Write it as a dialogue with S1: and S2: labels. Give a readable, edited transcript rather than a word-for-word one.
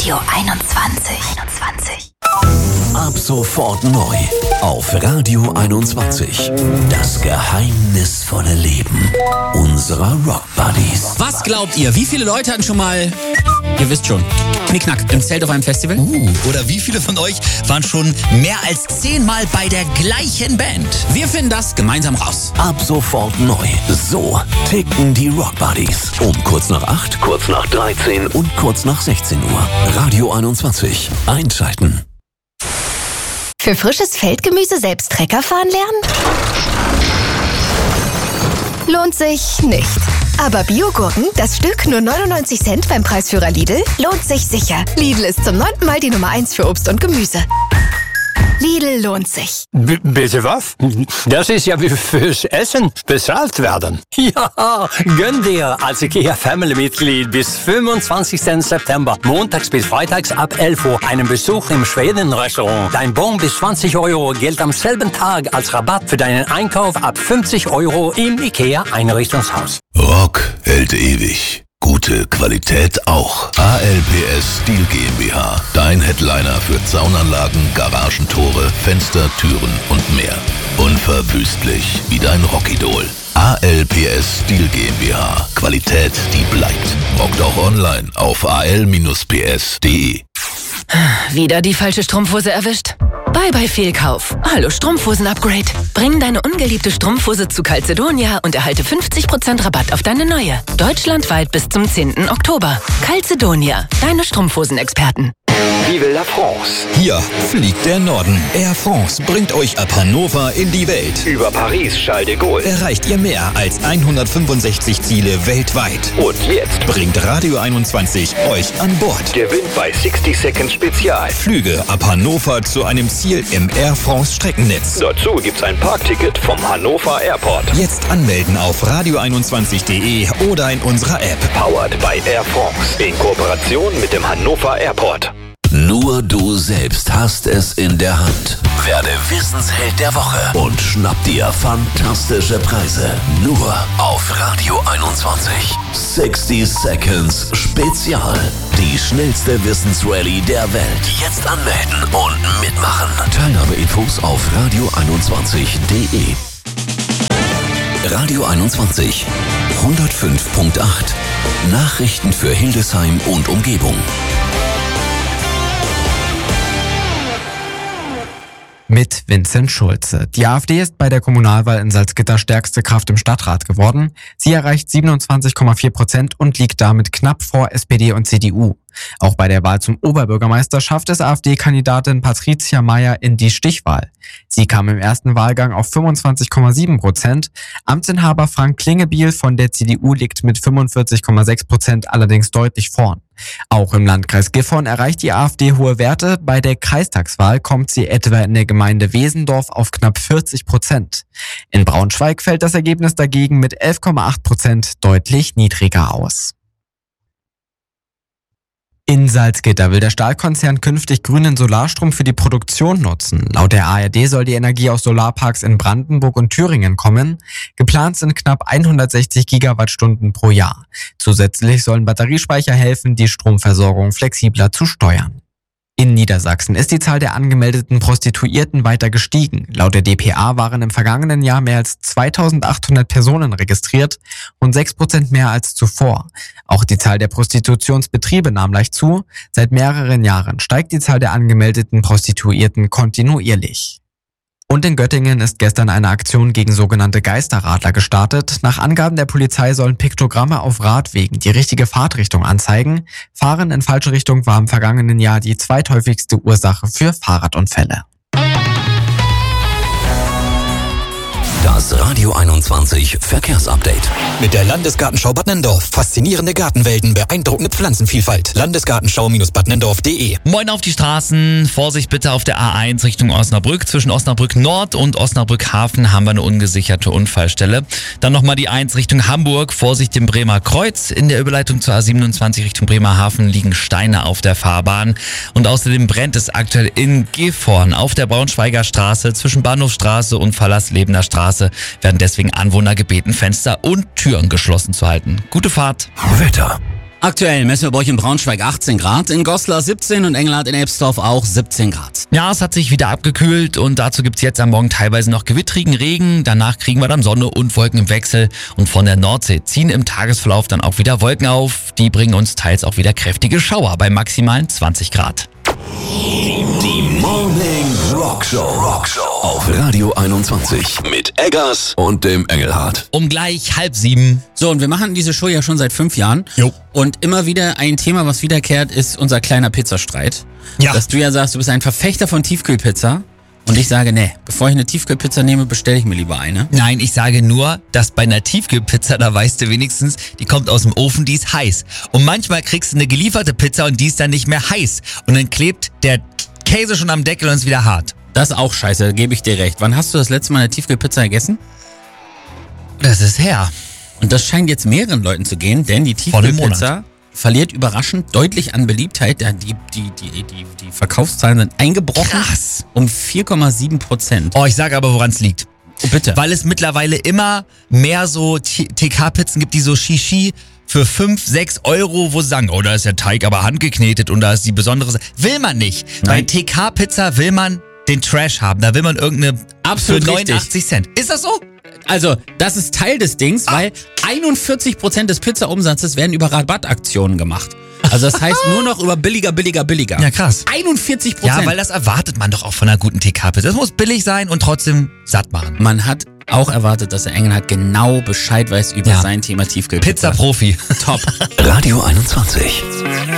S1: Radio 21.
S2: Ab sofort neu auf Radio 21. Das geheimnisvolle Leben unserer Rock Buddies.
S3: Was glaubt ihr, wie viele Leute hatten schon mal, ihr wisst schon, Knickknack im Zelt auf einem Festival?
S4: Oder wie viele von euch waren schon mehr als 10 Mal bei der gleichen Band?
S3: Wir finden das gemeinsam raus.
S2: Ab sofort neu. So ticken die Rock Buddies. Um kurz nach 8, kurz nach 13 und kurz nach 16 Uhr. Radio 21. Einschalten.
S1: Für frisches Feldgemüse selbst Trecker fahren lernen? Lohnt sich nicht. Aber Biogurken, das Stück nur 99 Cent beim Preisführer Lidl, lohnt sich sicher. Lidl ist zum 9. Mal die Nummer 1 für Obst und Gemüse. Lidl lohnt sich.
S5: Bitte was? Das ist ja wie fürs Essen bezahlt werden. Ja, gönn dir als IKEA-Family-Mitglied bis 25. September, montags bis freitags ab 11 Uhr, einen Besuch im Schweden-Restaurant. Dein Bon bis 20 Euro gilt am selben Tag als Rabatt für deinen Einkauf ab 50 Euro im IKEA-Einrichtungshaus.
S2: Rock hält ewig. Gute Qualität auch. ALPS Steel GmbH. Dein Headliner für Zaunanlagen, Garagentore, Fenster, Türen und mehr. Unverwüstlich wie dein Rockidol. ALPS Steel GmbH. Qualität, die bleibt. Rockt auch online auf al-ps.de.
S6: Wieder die falsche Strumpfhose erwischt? Bye Fehlkauf. Hallo Strumpfhosen-Upgrade. Bring deine ungeliebte Strumpfhose zu Calzedonia und erhalte 50% Rabatt auf deine neue. Deutschlandweit bis zum 10. Oktober. Calzedonia, deine Strumpfhosen-Experten.
S7: Vive la France.
S4: Hier fliegt der Norden. Air France bringt euch ab Hannover in die Welt.
S7: Über Paris, Charles de Gaulle.
S4: Erreicht ihr mehr als 165 Ziele weltweit.
S7: Und jetzt
S4: Bringt Radio 21 euch an Bord.
S7: gewinnt bei 60 Seconds Spezial.
S4: Flüge ab Hannover zu einem Ziel im Air France Streckennetz.
S7: Dazu gibt's ein Parkticket vom Hannover Airport.
S4: Jetzt anmelden auf radio21.de oder in unserer App.
S7: Powered by Air France. In Kooperation mit dem Hannover Airport.
S2: Nur du selbst hast es in der Hand. Werde Wissensheld der Woche und schnapp dir fantastische Preise. Nur auf Radio 21. 60 Seconds Spezial. Die schnellste Wissensrallye der Welt. Jetzt anmelden und mitmachen. Teilnahmeinfos auf radio21.de. Radio 21. 105.8. Nachrichten für Hildesheim und Umgebung.
S8: Mit Vincent Schulze. Die AfD ist bei der Kommunalwahl in Salzgitter stärkste Kraft im Stadtrat geworden. Sie erreicht 27,4% und liegt damit knapp vor SPD und CDU. Auch bei der Wahl zum Oberbürgermeister schafft es AfD-Kandidatin Patricia Mayer in die Stichwahl. Sie kam im ersten Wahlgang auf 25,7%. Amtsinhaber Frank Klingebiel von der CDU liegt mit 45,6% allerdings deutlich vorn. Auch im Landkreis Gifhorn erreicht die AfD hohe Werte. Bei der Kreistagswahl kommt sie etwa in der Gemeinde Wesendorf auf knapp 40%. In Braunschweig fällt das Ergebnis dagegen mit 11,8% deutlich niedriger aus. In Salzgitter will der Stahlkonzern künftig grünen Solarstrom für die Produktion nutzen. Laut der ARD soll die Energie aus Solarparks in Brandenburg und Thüringen kommen. Geplant sind knapp 160 Gigawattstunden pro Jahr. Zusätzlich sollen Batteriespeicher helfen, die Stromversorgung flexibler zu steuern. In Niedersachsen ist die Zahl der angemeldeten Prostituierten weiter gestiegen. Laut der dpa waren im vergangenen Jahr mehr als 2800 Personen registriert und 6% mehr als zuvor. Auch die Zahl der Prostitutionsbetriebe nahm leicht zu. Seit mehreren Jahren steigt die Zahl der angemeldeten Prostituierten kontinuierlich. Und in Göttingen ist gestern eine Aktion gegen sogenannte Geisterradler gestartet. Nach Angaben der Polizei sollen Piktogramme auf Radwegen die richtige Fahrtrichtung anzeigen. Fahren in falsche Richtung war im vergangenen Jahr die zweithäufigste Ursache für Fahrradunfälle.
S2: Das Radio 21 Verkehrsupdate.
S4: Mit der Landesgartenschau Bad Nenndorf. Faszinierende Gartenwelten, beeindruckende Pflanzenvielfalt. Landesgartenschau-badnendorf.de.
S3: Moin auf die Straßen. Vorsicht bitte auf der A1 Richtung Osnabrück. Zwischen Osnabrück Nord und Osnabrück Hafen haben wir eine ungesicherte Unfallstelle. Dann nochmal die 1 Richtung Hamburg. Vorsicht im Bremer Kreuz. In der Überleitung zur A27 Richtung Bremerhaven liegen Steine auf der Fahrbahn. Und außerdem brennt es aktuell in Gifhorn auf der Braunschweiger Straße. Zwischen Bahnhofstraße und Verlasslebener Straße werden deswegen Anwohner gebeten, Fenster und Türen geschlossen zu halten. Gute Fahrt.
S2: Wetter.
S9: Aktuell messen wir bei euch in Braunschweig 18 Grad, in Goslar 17 und Engelhardt in Ebsdorf auch 17 Grad.
S3: Ja, es hat sich wieder abgekühlt und dazu gibt's jetzt am Morgen teilweise noch gewittrigen Regen. Danach kriegen wir dann Sonne und Wolken im Wechsel. Und von der Nordsee ziehen im Tagesverlauf dann auch wieder Wolken auf. Die bringen uns teils auch wieder kräftige Schauer bei maximalen 20 Grad.
S2: Die Morning Rockshow auf Radio 21 mit Eggers und dem Engelhardt.
S3: Um gleich 6:30.
S9: So, und wir machen diese Show ja schon seit 5 Jahren.
S3: Jo.
S9: Und immer wieder ein Thema, was wiederkehrt, ist unser kleiner Pizzastreit.
S3: Ja.
S9: Dass du ja sagst, du bist ein Verfechter von Tiefkühlpizza. Und ich sage, nee, bevor ich eine Tiefkühlpizza nehme, bestelle ich mir lieber eine.
S3: Nein, ich sage nur, dass bei einer Tiefkühlpizza, da weißt du wenigstens, die kommt aus dem Ofen, die ist heiß. Und manchmal kriegst du eine gelieferte Pizza und die ist dann nicht mehr heiß. Und dann klebt der Käse schon am Deckel und ist wieder hart.
S9: Das ist auch scheiße, da gebe ich dir recht. Wann hast du das letzte Mal eine Tiefkühlpizza gegessen?
S3: Das ist her.
S9: Und das scheint jetzt mehreren Leuten zu gehen, denn die Tiefkühlpizza verliert überraschend deutlich an Beliebtheit. Die Verkaufszahlen sind eingebrochen.
S3: Krass.
S9: Um 4,7%.
S3: Oh, ich sage aber, woran es liegt.
S9: Oh, bitte.
S3: Weil es mittlerweile immer mehr so TK-Pizzen gibt, die so Shishi für 5, 6 Euro, wo sie sagen, oh, da ist der Teig aber handgeknetet und da ist die besondere... Will man nicht. Bei TK-Pizza will man den Trash haben. Da will man irgendeine
S9: Absolut
S3: für
S9: richtig.
S3: 89 Cent. Ist das so?
S9: Also, das ist Teil des Dings, weil 41% des Pizzaumsatzes werden über Rabattaktionen gemacht. Also das heißt nur noch über billiger.
S3: Ja, krass.
S9: 41%.
S3: Ja, weil das erwartet man doch auch von einer guten TK-Pizza. Das muss billig sein und trotzdem satt machen.
S9: Man hat auch erwartet, dass der Engelhardt genau Bescheid weiß über sein Thema Tiefkühlpizza.
S3: Pizza-Profi.
S9: Top.
S2: Radio 21.